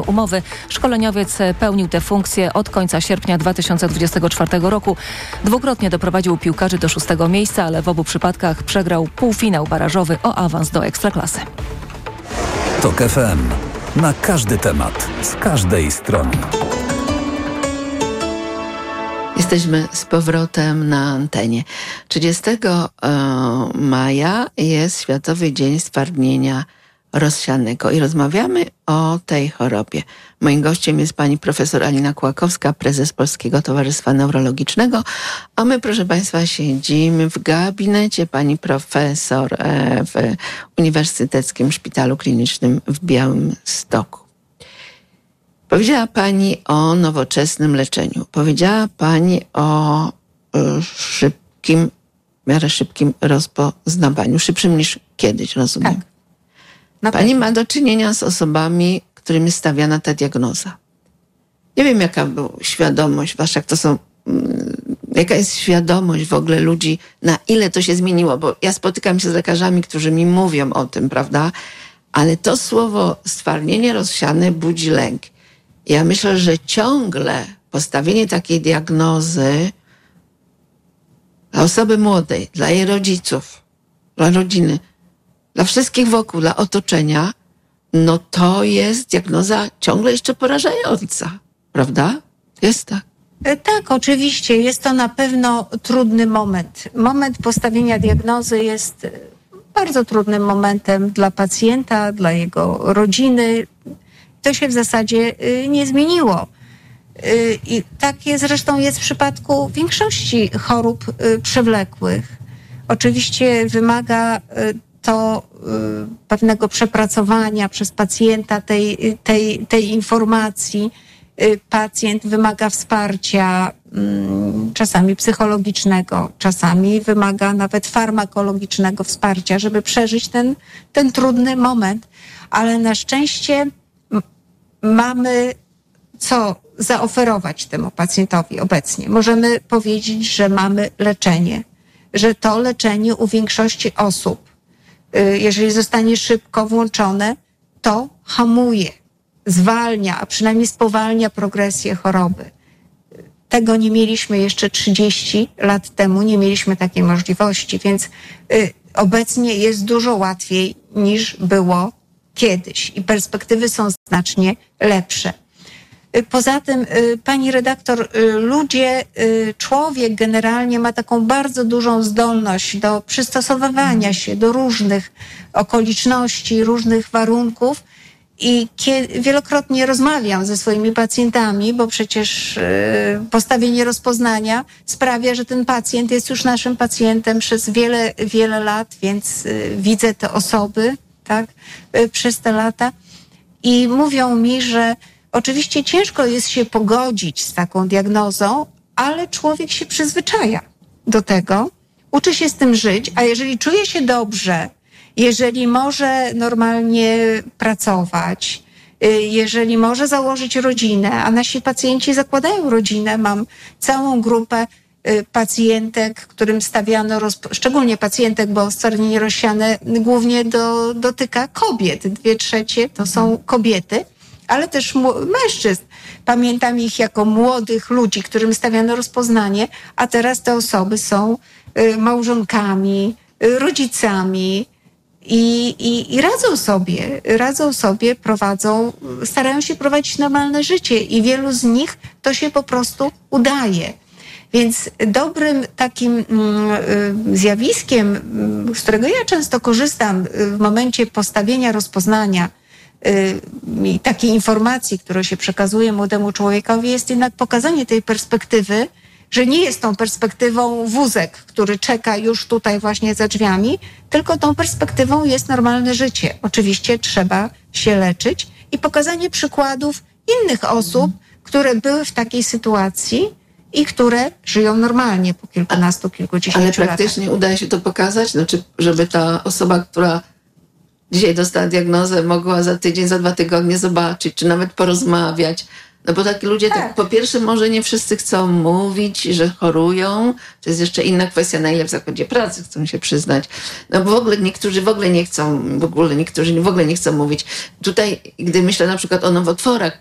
umowy. Szkoleniowiec pełnił tę funkcję od końca sierpnia 2024 roku. Dwukrotnie doprowadził piłkarzy do 6. miejsca, ale w obu przypadkach przegrał półfinał barażowy o awans do Ekstraklasy. TOK FM. Na każdy temat, z każdej strony. Jesteśmy z powrotem na antenie. 30 maja jest Światowy Dzień Stwardnienia Rozsianego i rozmawiamy o tej chorobie. Moim gościem jest pani profesor Alina Kłakowska, prezes Polskiego Towarzystwa Neurologicznego, a my, proszę państwa, siedzimy w gabinecie pani profesor w Uniwersyteckim Szpitalu Klinicznym w Białymstoku. Powiedziała pani o nowoczesnym leczeniu. Powiedziała pani o w miarę szybkim rozpoznawaniu. Szybszym niż kiedyś, rozumiem. Tak. Pani ma do czynienia z osobami, którym jest stawiana ta diagnoza. Nie wiem, jaka była świadomość wasza, jaka jest świadomość w ogóle ludzi, na ile to się zmieniło, bo ja spotykam się z lekarzami, którzy mi mówią o tym, prawda? Ale to słowo stwardnienie rozsiane budzi lęk. Ja myślę, że ciągle postawienie takiej diagnozy dla osoby młodej, dla jej rodziców, dla rodziny, dla wszystkich wokół, dla otoczenia, no to jest diagnoza ciągle jeszcze porażająca, prawda? Jest tak. Tak, oczywiście. Jest to na pewno trudny moment. Moment postawienia diagnozy jest bardzo trudnym momentem dla pacjenta, dla jego rodziny. To się w zasadzie nie zmieniło. I takie zresztą jest w przypadku większości chorób przewlekłych. Oczywiście wymaga to pewnego przepracowania przez pacjenta tej informacji. Pacjent wymaga wsparcia, czasami psychologicznego, czasami wymaga nawet farmakologicznego wsparcia, żeby przeżyć ten trudny moment. Ale na szczęście mamy co zaoferować temu pacjentowi obecnie. Możemy powiedzieć, że mamy leczenie, że to leczenie u większości osób, jeżeli zostanie szybko włączone, to hamuje, zwalnia, a przynajmniej spowalnia progresję choroby. Tego nie mieliśmy jeszcze 30 lat temu, nie mieliśmy takiej możliwości, więc obecnie jest dużo łatwiej niż było kiedyś i perspektywy są znacznie lepsze. Poza tym, pani redaktor, człowiek generalnie ma taką bardzo dużą zdolność do przystosowywania się do różnych okoliczności, różnych warunków i wielokrotnie rozmawiam ze swoimi pacjentami, bo przecież postawienie rozpoznania sprawia, że ten pacjent jest już naszym pacjentem przez wiele, wiele lat, więc widzę te osoby, tak, przez te lata i mówią mi, że oczywiście ciężko jest się pogodzić z taką diagnozą, ale człowiek się przyzwyczaja do tego, uczy się z tym żyć, a jeżeli czuje się dobrze, jeżeli może normalnie pracować, jeżeli może założyć rodzinę, a nasi pacjenci zakładają rodzinę, mam całą grupę pacjentek, którym stawiano, szczególnie pacjentek, bo stwardnienie rozsiane głównie dotyka kobiet. 2/3 to są kobiety, ale też mężczyzn. Pamiętam ich jako młodych ludzi, którym stawiano rozpoznanie, a teraz te osoby są małżonkami, rodzicami i radzą sobie, starają się prowadzić normalne życie i wielu z nich to się po prostu udaje. Więc dobrym takim zjawiskiem, z którego ja często korzystam w momencie postawienia rozpoznania i takiej informacji, którą się przekazuje młodemu człowiekowi, jest jednak pokazanie tej perspektywy, że nie jest tą perspektywą wózek, który czeka już tutaj właśnie za drzwiami, tylko tą perspektywą jest normalne życie. Oczywiście trzeba się leczyć i pokazanie przykładów innych osób, które były w takiej sytuacji i które żyją normalnie po kilkunastu, kilkudziesięciu latach. Ale praktycznie udaje się to pokazać? Znaczy, żeby ta osoba, która dzisiaj dostała diagnozę, mogła za tydzień, za 2 tygodnie zobaczyć, czy nawet porozmawiać No bo takie ludzie, tak, po pierwsze może nie wszyscy chcą mówić, że chorują. To jest jeszcze inna kwestia, na ile w zakładzie pracy chcą się przyznać. No bo w ogóle niektórzy niektórzy w ogóle nie chcą mówić. Tutaj, gdy myślę na przykład o nowotworach,